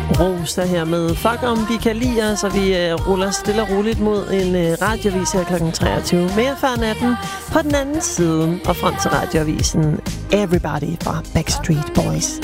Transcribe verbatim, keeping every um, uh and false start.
Rosa her med Fuck om vi kan lide os, så vi øh, ruller stille og roligt mod en øh, radioavis her klokken treogtyve. Mere før natten på den anden side og frem til radioavisen Everybody fra Backstreet Boys.